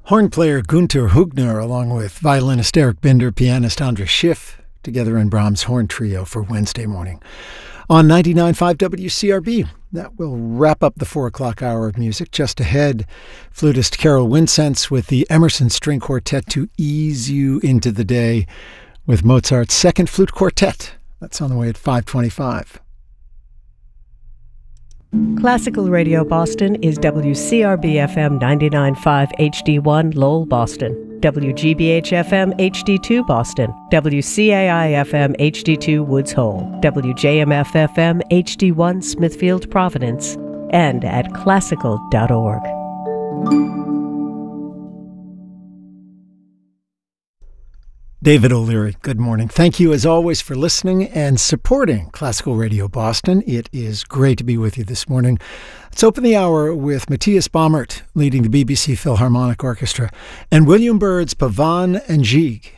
Horn player Günter Hügner, along with violinist Eric Binder, pianist Andras Schiff, together in Brahms' Horn Trio for Wednesday morning. On 99.5 WCRB, that will wrap up the 4 o'clock hour of music. Just ahead, flutist Carol Wincenz with the Emerson String Quartet to ease you into the day with Mozart's Second Flute Quartet. That's on the way at 5:25. Classical Radio Boston is WCRB-FM 99.5 HD1 Lowell, Boston, WGBH-FM HD2 Boston, WCAI-FM HD2 Woods Hole, WJMF-FM HD1 Smithfield, Providence, and at classical.org. David O'Leary, good morning. Thank you as always for listening and supporting Classical Radio Boston. It is great to be with you this morning. Let's open the hour with Matthias Baumert leading the BBC Philharmonic Orchestra and William Byrd's Pavane and Gigue